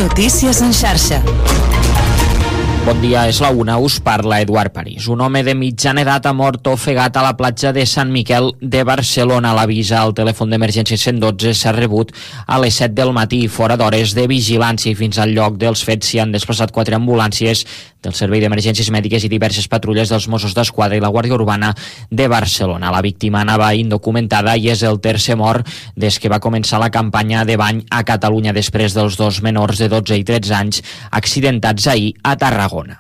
Notícies en xarxa. Bon dia, és la una, us parla Eduard París. Un home de mitjana edat ha mort ofegat a la platja de Sant Miquel de Barcelona. L'avís al telèfon d'emergència 112 s'ha rebut a les 7 del matí, fora d'hores de vigilància, i fins al lloc dels fets s'hi han desplaçat 4 ambulàncies del Servei d'Emergències Mèdiques i diverses patrulles dels Mossos d'Esquadra i la Guàrdia Urbana de Barcelona. La víctima anava indocumentada i és el tercer mort des que va començar la campanya de bany a Catalunya després dels dos menors de 12 i 13 anys accidentats ahir a Tarragona.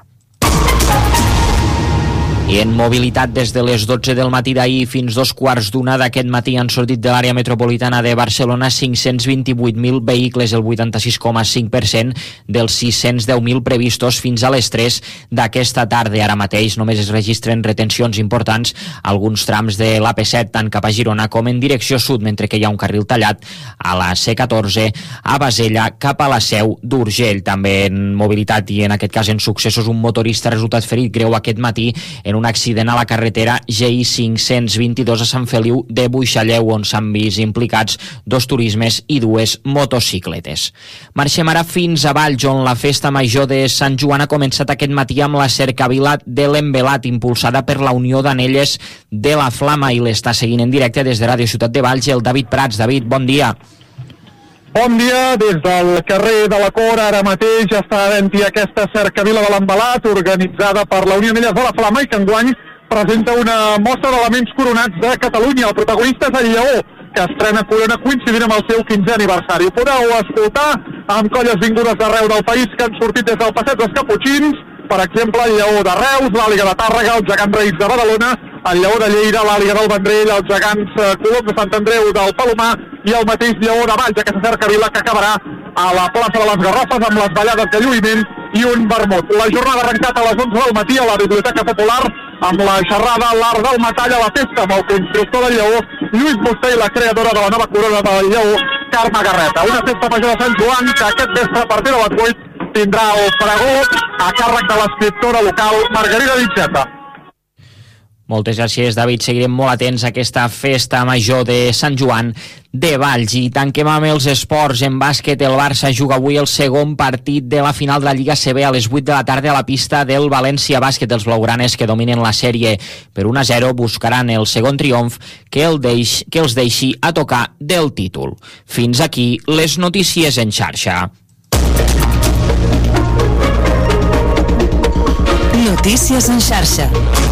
I en mobilitat, des de les 12 del matí d'ahir fins 2:15 d'aquest matí han sortit de l'àrea metropolitana de Barcelona 528.000 vehicles, el 86,5% dels 610.000 previstos fins a les 3 d'aquesta tarda. Ara mateix només es registren retencions importants a alguns trams de l'AP7, tant cap a Girona com en direcció sud, mentre que hi ha un carril tallat a la C14 a Bassella cap a la Seu d'Urgell. També en mobilitat i en aquest cas en successos, un motorista ha resultat ferit greu aquest matí en un accident a la carretera GI 522 a Sant Feliu de Buixalleu, on s'han vist implicats 2 turismes i 2 motocicletes. Marxem ara fins a Valls, on la festa major de Sant Joan ha començat aquest matí amb la cercavila de l'Envelat, impulsada per la Unió d'Anelles de la Flama, i l'està seguint en directe des de Ràdio Ciutat de Valls el David Prats. David, bon dia. Bon dia, des del carrer de la Cor, ara mateix està havent-hi aquesta cercavila de l'Envelat, organitzada per la Unió d'Anelles de la Flama i que enguany presenta una mostra d'elements coronats de Catalunya. El protagonista és el lleó, que estrena corona coincidint amb el seu 15è aniversari. Ho podeu escoltar amb colles vingudes d'arreu del país que han sortit des del Passeig dels Caputxins, per exemple, el lleó de Reus, l'Àliga de Tàrrega, el gegant Reis de Badalona, el lleó de Lleida, l'Àliga del Vendrell, els gegants Coloms de Sant Andreu del Palomar i el mateix lleó de Valls, aquesta cercavila que acabarà a la plaça de les Garrofes amb les ballades de lluïment i un vermut. La jornada ha arrencat a les 11 del matí a la Biblioteca Popular amb la xerrada L'Art del Metall a la Festa, amb el constructor del lleó, Lluís Bustell, la creadora de la nova corona del lleó, Carme Garreta. Una festa major de Sant Joan que aquest vespre a partir de les 8 tindrà el pregó a càrrec de l'escriptora local Margarida Ditxeta. Moltes gràcies, David. Seguirem molt atents a aquesta festa major de Sant Joan de Valls. I tanquem amb els esports. En bàsquet, el Barça juga avui el segon partit de la final de la Lliga CB a les 8 de la tarda a la pista del València Bàsquet. Els blaugranes, que dominen la sèrie per 1-0, buscaran el segon triomf que els deixi a tocar del títol. Fins aquí les notícies en xarxa. Notícies en xarxa.